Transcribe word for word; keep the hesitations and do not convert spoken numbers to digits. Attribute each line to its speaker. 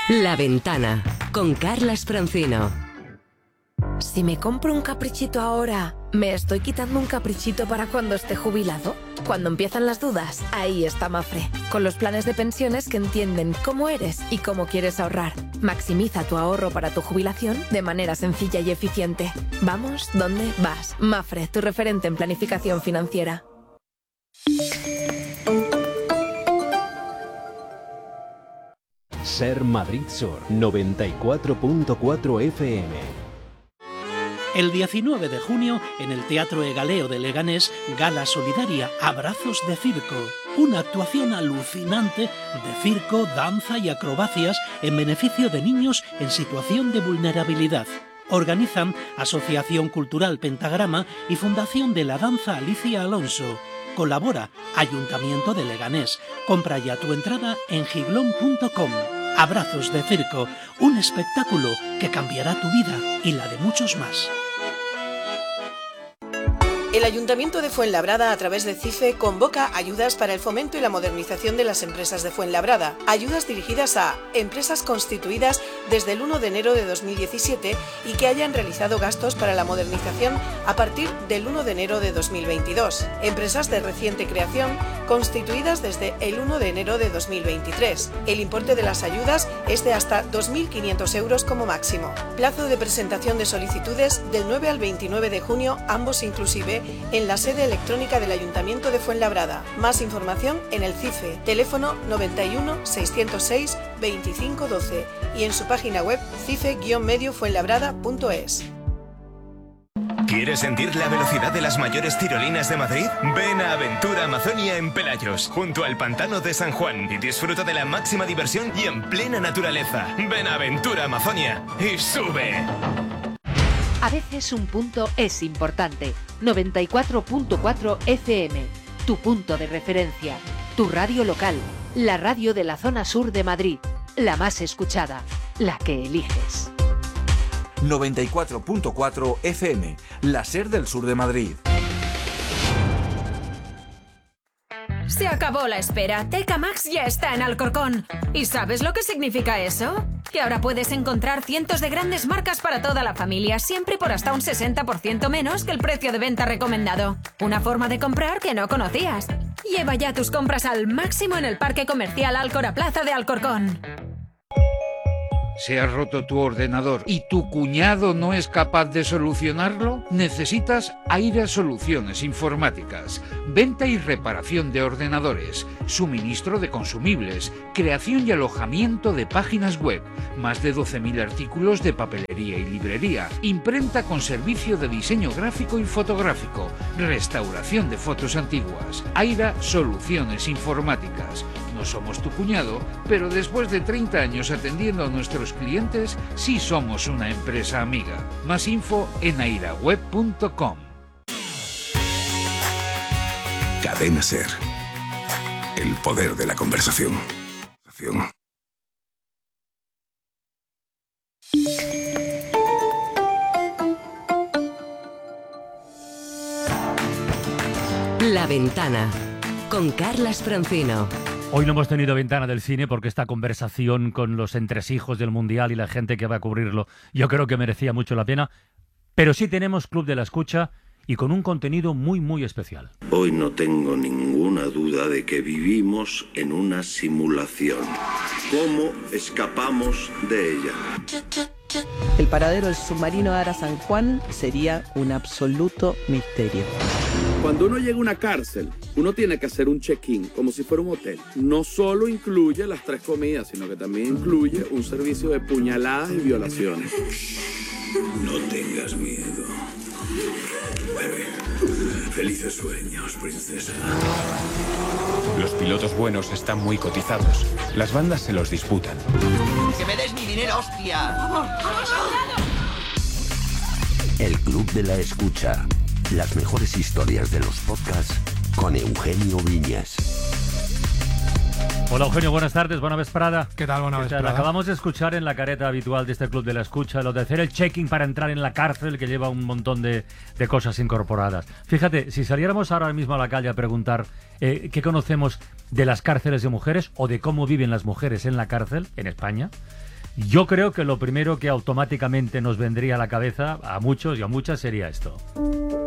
Speaker 1: La Ventana, con Carlas Francino.
Speaker 2: Si me compro un caprichito ahora, ¿me estoy quitando un caprichito para cuando esté jubilado? Cuando empiezan las dudas, ahí está Mapfre, con los planes de pensiones que entienden cómo eres y cómo quieres ahorrar. Maximiza tu ahorro para tu jubilación de manera sencilla y eficiente. Vamos, ¿dónde vas? Mapfre, tu referente en planificación financiera.
Speaker 3: Ser Madrid Sur noventa y cuatro punto cuatro F M.
Speaker 4: El diecinueve de junio, en el Teatro Egaleo de Leganés, gala solidaria Abrazos de Circo. Una actuación alucinante de circo, danza y acrobacias en beneficio de niños en situación de vulnerabilidad. Organizan Asociación Cultural Pentagrama y Fundación de la Danza Alicia Alonso. Colabora Ayuntamiento de Leganés. Compra ya tu entrada en giglón punto com. Abrazos de Circo, un espectáculo que cambiará tu vida y la de muchos más.
Speaker 5: El Ayuntamiento de Fuenlabrada, a través de CIFE, convoca ayudas para el fomento y la modernización de las empresas de Fuenlabrada. Ayudas dirigidas a empresas constituidas desde el uno de enero de dos mil diecisiete y que hayan realizado gastos para la modernización a partir del uno de enero de dos mil veintidós. Empresas de reciente creación constituidas desde el uno de enero de dos mil veintitrés. El importe de las ayudas es de hasta dos mil quinientos euros como máximo. Plazo de presentación de solicitudes del nueve al veintinueve de junio, ambos inclusive, en la sede electrónica del Ayuntamiento de Fuenlabrada. Más información en el CIFE, teléfono noventa y uno, seiscientos seis, veinticinco doce y en su página web cife guion medio fuenlabrada punto es.
Speaker 6: ¿Quieres sentir la velocidad de las mayores tirolinas de Madrid? Ven a Aventura Amazonia en Pelayos, junto al Pantano de San Juan, y disfruta de la máxima diversión y en plena naturaleza. Ven a Aventura Amazonia y sube.
Speaker 7: A veces un punto es importante. noventa y cuatro punto cuatro F M, tu punto de referencia, tu radio local, la radio de la zona sur de Madrid, la más escuchada, la que eliges.
Speaker 8: noventa y cuatro punto cuatro F M, la SER del sur de Madrid.
Speaker 9: Se acabó la espera. Teca Max ya está en Alcorcón. ¿Y sabes lo que significa eso? Que ahora puedes encontrar cientos de grandes marcas para toda la familia, siempre por hasta un sesenta por ciento menos que el precio de venta recomendado. Una forma de comprar que no conocías. Lleva ya tus compras al máximo en el Parque Comercial Alcora Plaza de Alcorcón.
Speaker 10: ¿Se ha roto tu ordenador y tu cuñado no es capaz de solucionarlo? Necesitas Aira Soluciones Informáticas. Venta y reparación de ordenadores, suministro de consumibles, creación y alojamiento de páginas web, más de doce mil artículos de papelería y librería, imprenta con servicio de diseño gráfico y fotográfico, restauración de fotos antiguas. Aira Soluciones Informáticas. No somos tu cuñado, pero después de treinta años atendiendo a nuestros clientes, sí somos una empresa amiga. Más info en airaweb punto com.
Speaker 11: Cadena SER. El poder de la conversación.
Speaker 1: La Ventana, con Carlas Francino.
Speaker 12: Hoy no hemos tenido ventana del cine porque esta conversación con los entresijos del Mundial y la gente que va a cubrirlo, yo creo que merecía mucho la pena. Pero sí tenemos Club de la Escucha y con un contenido muy, muy especial.
Speaker 13: Hoy no tengo ninguna duda de que vivimos en una simulación. ¿Cómo escapamos de ella?
Speaker 14: El paradero del submarino Ara San Juan sería un absoluto misterio.
Speaker 15: Cuando uno llega a una cárcel, uno tiene que hacer un check-in, como si fuera un hotel. No solo incluye las tres comidas, sino que también incluye un servicio de puñaladas y violaciones.
Speaker 11: No tengas miedo. Bebé, felices sueños, princesa.
Speaker 16: Los pilotos buenos están muy cotizados. Las bandas se los disputan.
Speaker 17: ¡Que me des mi dinero, hostia!
Speaker 18: El Club de la Escucha. Las mejores historias de los podcasts con Eugenio Viñas.
Speaker 12: Hola Eugenio, buenas tardes, buena vesprada.
Speaker 19: ¿Qué tal, buena vesprada?
Speaker 12: Acabamos de escuchar en la careta habitual de este Club de la Escucha lo de hacer el check-in para entrar en la cárcel, que lleva un montón de, de cosas incorporadas. Fíjate, si saliéramos ahora mismo a la calle a preguntar eh, qué conocemos de las cárceles de mujeres o de cómo viven las mujeres en la cárcel en España, Yo creo que lo primero que automáticamente nos vendría a la cabeza, a muchos y a muchas, sería esto.